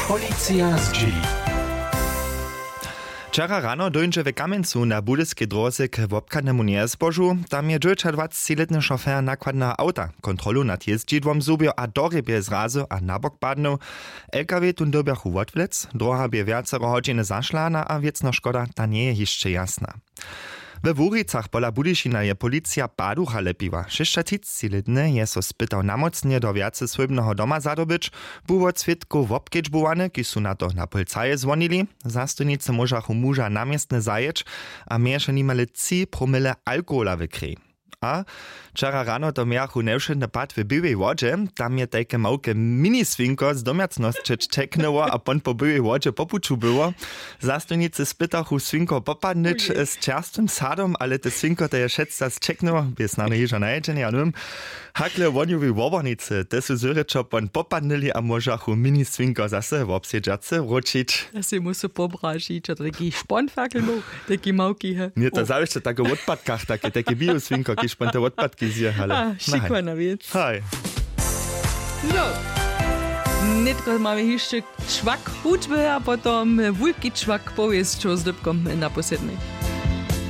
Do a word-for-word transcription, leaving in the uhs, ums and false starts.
Policja z G. Wczera rano dojdzie w Kamencu na budyski drodze k wobkadnemu niezbożu. Tam je dwudziestodwuletny szofer nakładna auta. Kontrolu nad jeździdłom zubio a dorybie zrazu a nabok padnął. L K W tun dobiachu wodwlec, droga bie wiacero godziny zaszlana, a wiecno szkoda ta nie je jeszcze jasna. We Wuricach pola Budyšina je policja paducha lepiła. šesťdesiatletny je so spytał namocnie do wiacy swojbnego doma zadobyć. Było świadków obkedźbowane, ki su na to na policaje dzwonili. Zastojnicy możachu muža namiestne zajeć, a mierze nimale trzy promile alkohola w krwi. A wczera rano to miachu nevšedny pad w byłej wodzie. Tam je takie małke mini-swinko z domiacnosće czeknęło, a pon po byłej wodzie popuczu było. Zastojnicy spytachu swinko popadnić z czerstwym sadom, ale te swinko to je šetca zczeknęło, bez nane jeża najedzenie, ja wiem. Hakle wodniowi wobornicy, te su zyryczo pon popadnili, a możachu mini-swinko zase w obsiedziace wrócić. Ja si musu pobražiť, a taký šponfakl był, taký małki. He. Nie, to zawsze takie w odpadkach, takie, takie bio-swinko, ki špon te odpadki zjechali. A, šikwana wiec. Hej. No. Netko mamy jeszcze czwak hudby, a potom wulki czwak powiedz, čo s dybkom na posednej.